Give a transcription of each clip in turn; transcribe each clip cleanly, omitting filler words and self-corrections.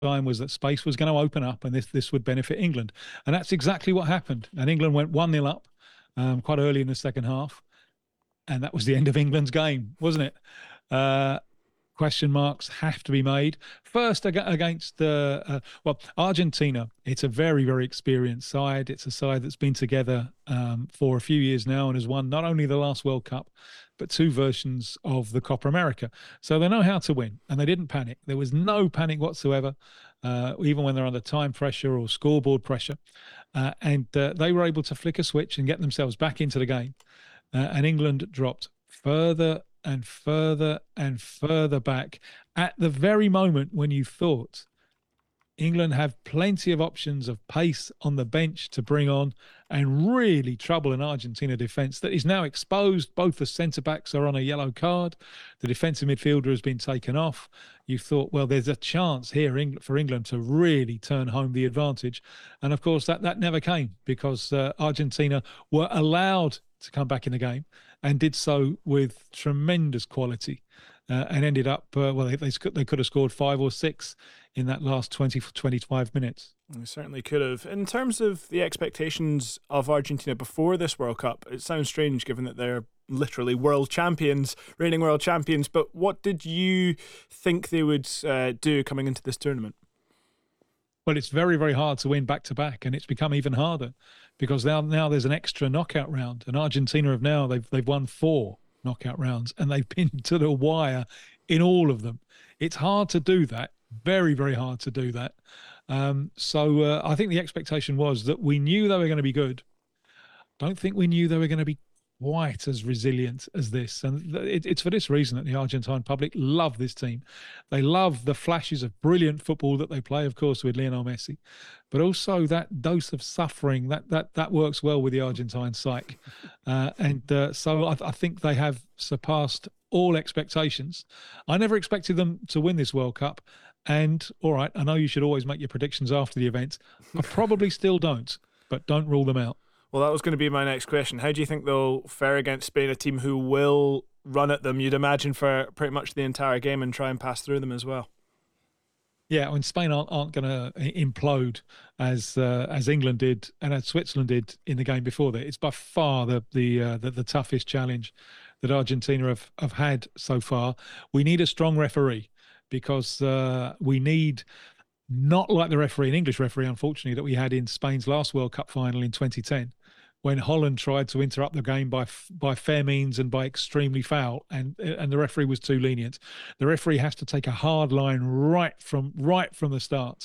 time was that space was going to open up and this would benefit England. And that's exactly what happened. And England went 1-0 up quite early in the second half. And that was the end of England's game, wasn't it? Question marks have to be made. First, against Argentina. It's a very, very experienced side. It's a side that's been together for a few years now and has won not only the last World Cup, but 2 versions of the Copa America. So they know how to win, and they didn't panic. There was no panic whatsoever, even when they're under time pressure or scoreboard pressure. And they were able to flick a switch and get themselves back into the game. And England dropped further and further and further back at the very moment when you thought England have plenty of options of pace on the bench to bring on and really trouble an Argentina defence that is now exposed. Both the centre-backs are on a yellow card. The defensive midfielder has been taken off. You thought, well, there's a chance here for England to really turn home the advantage. And, of course, that never came because Argentina were allowed to come back in the game and did so with tremendous quality and ended up, they could have scored 5 or 6 in that last 25 minutes. They certainly could have. In terms of the expectations of Argentina before this World Cup, it sounds strange given that they're literally world champions, reigning world champions, but what did you think they would do coming into this tournament? Well, it's very, very hard to win back-to-back, and it's become even harder because now there's an extra knockout round, and Argentina they've won 4 knockout rounds, and they've been to the wire in all of them. It's hard to do that, very, very hard to do that. So I think the expectation was that we knew they were going to be good. Don't think we knew they were going to be quite as resilient as this. And it's for this reason that the Argentine public love this team. They love the flashes of brilliant football that they play, of course, with Lionel Messi, but also that dose of suffering that works well with the Argentine psyche. So I think they have surpassed all expectations. I never expected them to win this World Cup. And all right, I know you should always make your predictions after the event. I probably still don't, but don't rule them out. Well, that was going to be my next question. How do you think they'll fare against Spain, a team who will run at them, you'd imagine, for pretty much the entire game and try and pass through them as well? Yeah, I mean, Spain aren't going to implode as England did and as Switzerland did in the game before that. It's by far the toughest challenge that Argentina have had so far. We need a strong referee because we need, not like the referee, an English referee, unfortunately, that we had in Spain's last World Cup final in 2010. When Holland tried to interrupt the game by fair means and by extremely foul, and the referee was too lenient. The referee has to take a hard line right from the start.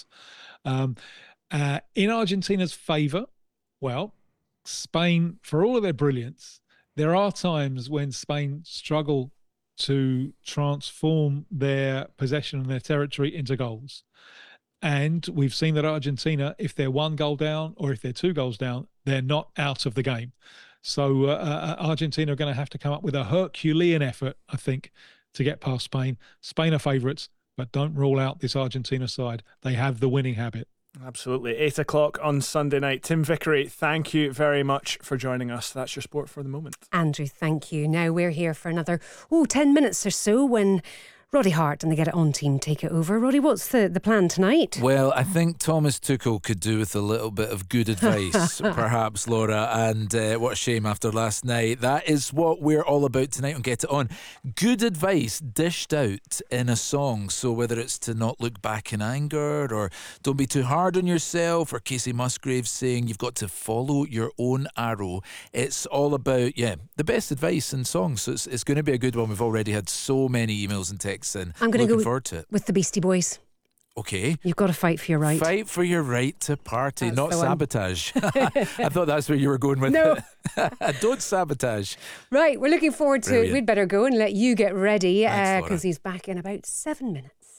In Argentina's favour, well, Spain, for all of their brilliance, there are times when Spain struggle to transform their possession and their territory into goals. And we've seen that Argentina, if they're 1 goal down or if they're 2 goals down, they're not out of the game. So Argentina are going to have to come up with a Herculean effort, I think, to get past Spain. Spain are favourites, but don't rule out this Argentina side. They have the winning habit. Absolutely. 8 o'clock on Sunday night. Tim Vickery, thank you very much for joining us. That's your sport for the moment. Andrew, thank you. Now we're here for another 10 minutes or so when Roddy Hart and the Get It On team take it over. Roddy, what's the plan tonight? Well, I think Thomas Tuchel could do with a little bit of good advice, perhaps, Laura, and what a shame after last night. That is what we're all about tonight on Get It On. Good advice dished out in a song, so whether it's to not look back in anger or don't be too hard on yourself, or Casey Musgraves saying you've got to follow your own arrow. It's all about, the best advice in songs, so it's going to be a good one. We've already had so many emails and texts. And I'm going to go forward to it. With the Beastie Boys. Okay. You've got to fight for your right. Fight for your right to party, That's not sabotage. I thought that's where you were going with it. Don't sabotage. Right, we're looking forward to it. We'd better go and let you get ready because he's back in about 7 minutes.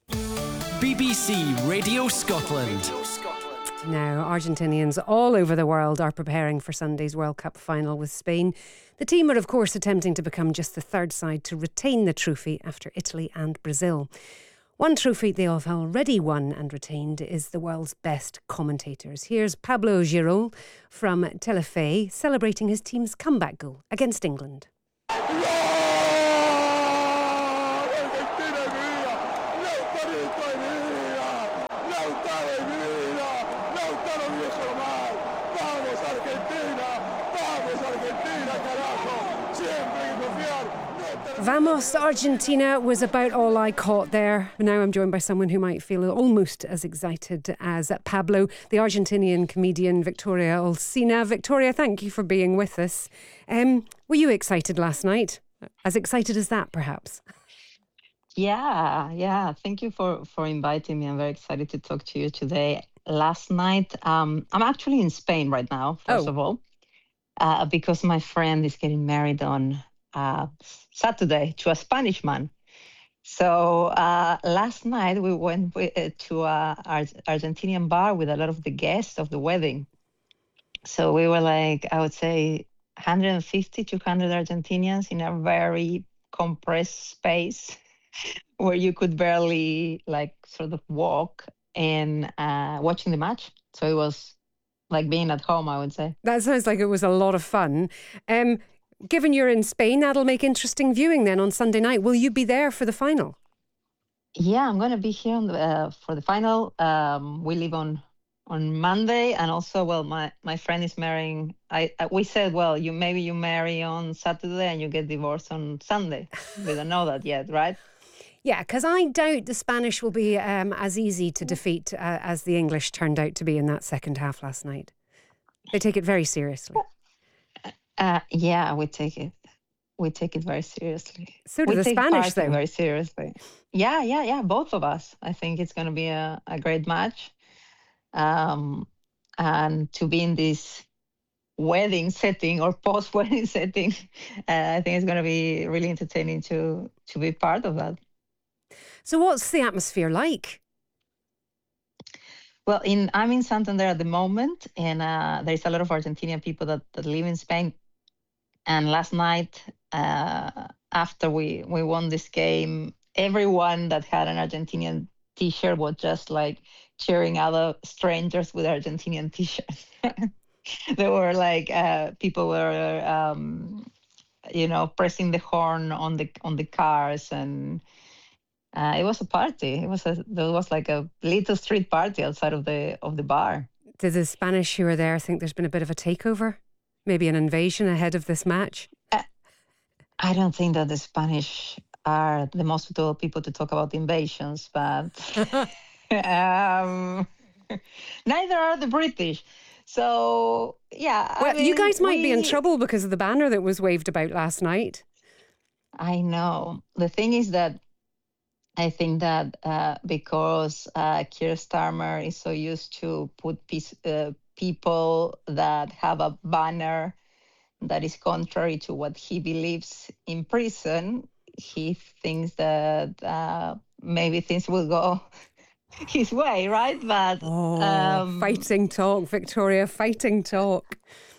BBC Radio Scotland. Now, Argentinians all over the world are preparing for Sunday's World Cup final with Spain. The team are, of course, attempting to become just the third side to retain the trophy after Italy and Brazil. One trophy they have already won and retained is the world's best commentators. Here's Pablo Giraud from Telefe celebrating his team's comeback goal against England. lo dijo mal. ¡Vamos Argentina! ¡Vamos Argentina, carajo! Siempre hay que confiar. Vamos Argentina was about all I caught there. Now I'm joined by someone who might feel almost as excited as Pablo, the Argentinian comedian Victoria Olsina. Victoria, thank you for being with us. Were you excited last night? As excited as that, perhaps? Yeah. Thank you for inviting me. I'm very excited to talk to you today. Last night, I'm actually in Spain right now, first of all, because my friend is getting married on Saturday to a Spanish man. So last night we went to a Argentinian bar with a lot of the guests of the wedding. So we were like, I would say 150, 200 Argentinians in a very compressed space where you could barely like sort of walk and watching the match. So it was like being at home, I would say. That sounds like it was a lot of fun. Given you're in Spain, that'll make interesting viewing then on Sunday night. Will you be there for the final? Yeah, I'm going to be here for the final. We leave on Monday, and also, well, my friend is marrying. We said, well, you marry on Saturday and you get divorced on Sunday. We don't know that yet, right? Yeah, because I doubt the Spanish will be as easy to defeat as the English turned out to be in that second half last night. They take it very seriously. Yeah, we take it. We take it very seriously. So do the Spanish, though. Very seriously. Yeah. Both of us. I think it's going to be a great match. And to be in this wedding setting or post-wedding setting, I think it's going to be really entertaining to be part of that. So what's the atmosphere like? Well, I'm in Santander at the moment, and there's a lot of Argentinian people that live in Spain. And last night, after we won this game, everyone that had an Argentinian T-shirt was just like cheering other strangers with Argentinian T-shirts. There were like people were, pressing the horn on the cars, and it was a party. There was like a little street party outside of the bar. Did the Spanish who are there think there's been a bit of a takeover? Maybe an invasion ahead of this match? I don't think that the Spanish are the most suitable people to talk about invasions, but neither are the British. So, yeah. Well, you guys might be in trouble because of the banner that was waved about last night. I know. The thing is that I think that because Keir Starmer is so used to put people that have a banner that is contrary to what he believes in prison, he thinks that maybe things will go his way, right? But fighting talk, Victoria, fighting talk.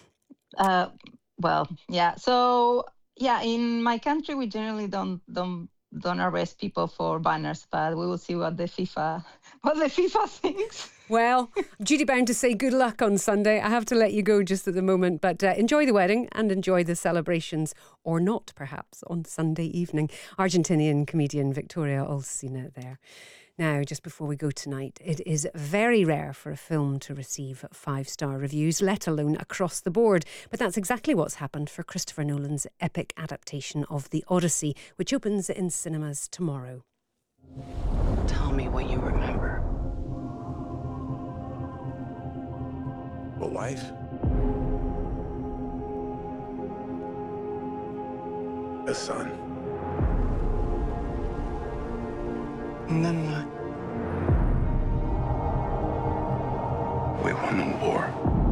Well, yeah. So yeah, in my country, we generally don't arrest people for banners, but we will see what the FIFA thinks. Well, duty bound to say good luck on Sunday. I have to let you go just at the moment, but enjoy the wedding and enjoy the celebrations, or not perhaps, on Sunday evening. Argentinian comedian Victoria Olsina there. Now, just before we go tonight, it is very rare for a film to receive 5-star reviews, let alone across the board. But that's exactly what's happened for Christopher Nolan's epic adaptation of The Odyssey, which opens in cinemas tomorrow. Tell me what you remember. A wife? A son? And then what? We won the war.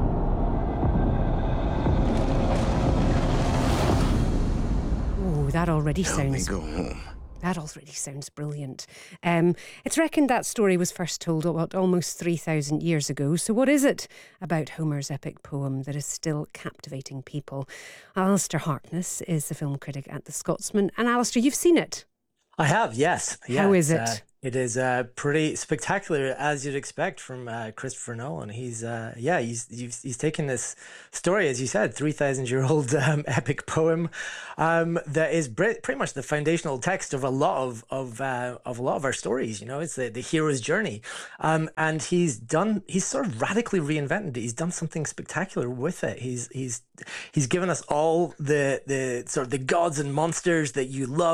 Oh, that already sounds... Help me go home. That already sounds brilliant. It's reckoned that story was first told almost 3,000 years ago. So what is it about Homer's epic poem that is still captivating people? Alistair Harkness is the film critic at The Scotsman. And Alistair, you've seen it. I have, yes. How is it? It is pretty spectacular, as you'd expect from Christopher Nolan. He's taken this story, as you said, 3,000-year-old epic poem that is pretty much the foundational text of a lot of our stories. You know, it's the hero's journey, and he's sort of radically reinvented it. He's done something spectacular with it. He's given us all the sort of the gods and monsters that you love.